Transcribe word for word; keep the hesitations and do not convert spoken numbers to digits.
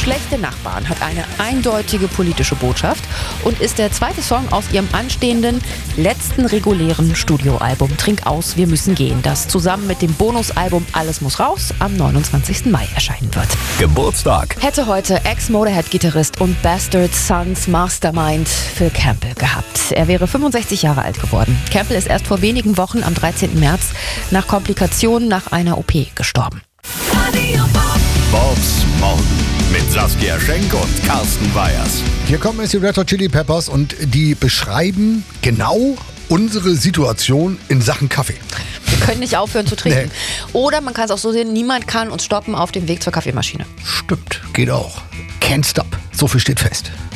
Schlechte Nachbarn hat eine eindeutige politische Botschaft und ist der zweite Song aus ihrem anstehenden letzten regulären Studioalbum Trink aus, wir müssen gehen, das zusammen mit dem Bonusalbum Alles muss raus am neunundzwanzigsten Mai erscheinen wird. Geburtstag. Hätte heute Ex-Motorhead-Gitarrist und Bastard Sons Mastermind Phil Campbell gehabt. Er wäre fünfundsechzig Jahre alt geworden. Campbell ist erst vor wenigen Wochen am dreizehnten März nach Komplikationen nach einer O P gestorben. Bobs Morgen mit Saskia Schenk und Carsten Weyers. Hier kommen jetzt die Red Hot Chili Peppers und die beschreiben genau unsere Situation in Sachen Kaffee. Wir können nicht aufhören zu trinken. Nee. Oder man kann es auch so sehen, niemand kann uns stoppen auf dem Weg zur Kaffeemaschine. Stimmt, geht auch. Can't stop. So viel steht fest.